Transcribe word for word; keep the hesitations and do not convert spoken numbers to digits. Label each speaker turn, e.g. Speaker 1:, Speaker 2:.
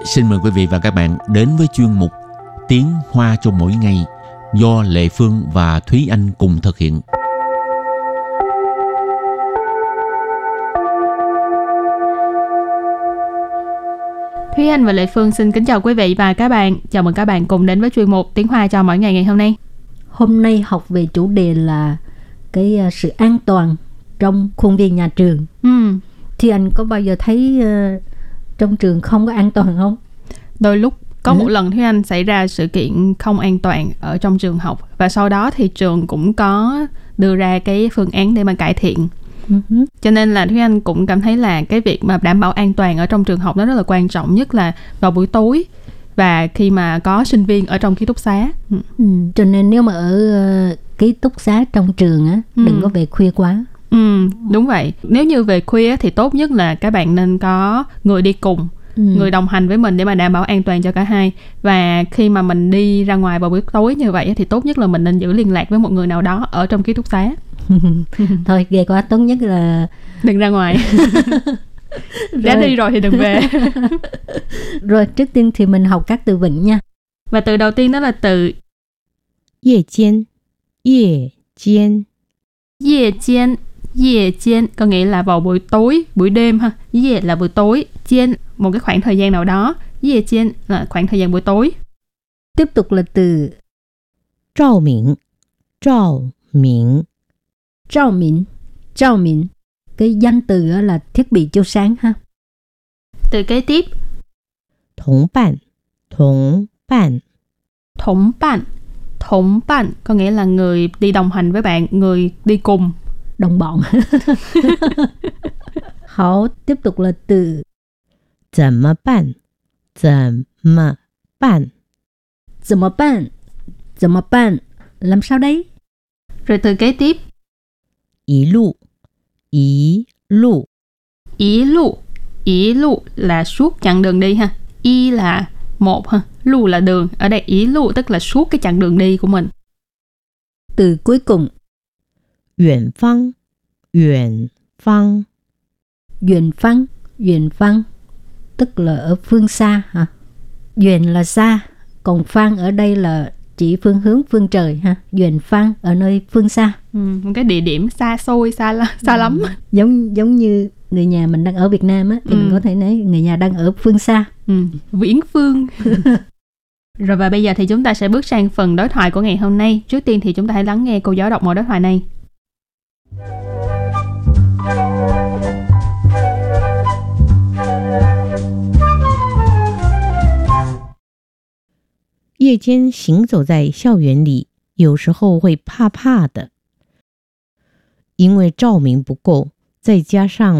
Speaker 1: xin mời quý vị và các bạn đến với chuyên mục Tiếng Hoa cho mỗi ngày do Lệ Phương và Thúy Anh cùng thực hiện.
Speaker 2: Thúy Anh và Lệ Phương xin kính chào quý vị và các bạn. Chào mừng các bạn cùng đến với chuyên mục Tiếng Hoa cho mỗi ngày ngày hôm nay.
Speaker 3: Hôm nay học về chủ đề là cái uh, sự an toàn trong khuôn viên nhà trường.
Speaker 2: Ừ.
Speaker 3: Thì anh có bao giờ thấy uh, trong trường không có an toàn không?
Speaker 2: Đôi lúc có
Speaker 3: ừ.
Speaker 2: một lần Thúy Anh xảy ra sự kiện không an toàn ở trong trường học, và sau đó thì trường cũng có đưa ra cái phương án để mà cải thiện.
Speaker 3: Uh-huh.
Speaker 2: Cho nên là Thúy Anh cũng cảm thấy là cái việc mà đảm bảo an toàn ở trong trường học nó rất là quan trọng, nhất là vào buổi tối và khi mà có sinh viên ở trong ký túc xá. Ừ.
Speaker 3: Ừ. Cho nên nếu mà ở uh, ký túc xá trong trường á,
Speaker 2: ừ.
Speaker 3: đừng có về khuya quá.
Speaker 2: Ừ, đúng vậy. Nếu như về khuya thì tốt nhất là các bạn nên có người đi cùng, ừ. người đồng hành với mình để mà đảm bảo an toàn cho cả hai. Và khi mà mình đi ra ngoài vào buổi tối như vậy thì tốt nhất là mình nên giữ liên lạc với một người nào đó ở trong ký túc xá.
Speaker 3: Thôi ghê quá, tốt nhất là
Speaker 2: đừng ra ngoài. Đã đi rồi thì đừng về.
Speaker 3: Rồi trước tiên thì mình học các từ vựng nha.
Speaker 2: Và từ đầu tiên đó là từ
Speaker 4: 夜間夜間
Speaker 2: 夜間夜間có nghĩa là vào buổi tối, buổi đêm ha.夜là buổi tối,間một cái khoảng thời gian nào đó.夜間là khoảng thời gian buổi tối.
Speaker 3: Tiếp tục là từ
Speaker 4: 照明照明
Speaker 3: 照明照明. Cái danh từ là thiết bị chiếu sáng ha.
Speaker 2: Từ kế tiếp
Speaker 4: 同伴同伴
Speaker 2: 同伴同伴có nghĩa là người đi đồng hành với bạn, người đi cùng,
Speaker 3: đồng bọn. Hảo, tiếp tục là từ
Speaker 4: 怎么办怎么办
Speaker 3: 怎么办怎么办làm sao đấy.
Speaker 2: Rồi từ kế tiếp
Speaker 4: 一路一路
Speaker 2: 一路一路là suốt chặng đường đi ha. Y là một ha, lu là đường. Ở đây ý lu tức là suốt cái chặng đường đi của mình.
Speaker 3: Từ cuối cùng
Speaker 4: 遠方遠方
Speaker 3: 遠方遠方tức là ở phương xa ha.遠là xa, còn phan ở đây là chỉ phương hướng phương trời ha.遠phan ở nơi phương xa.
Speaker 2: Ừ, một cái địa điểm xa xôi, xa la, xa ừ. lắm.
Speaker 3: Giống giống như người nhà mình đang ở Việt Nam á, thì ừ. mình có thể nói người nhà đang ở phương xa.
Speaker 2: Ừ, viễn phương. Rồi và bây giờ thì chúng ta sẽ bước sang phần đối thoại của ngày hôm nay. Trước tiên thì chúng ta hãy lắng nghe cô giáo đọc mẫu đối thoại này.
Speaker 4: 夜间行走在校园里，有时候会怕怕的，因为照明不够，再加上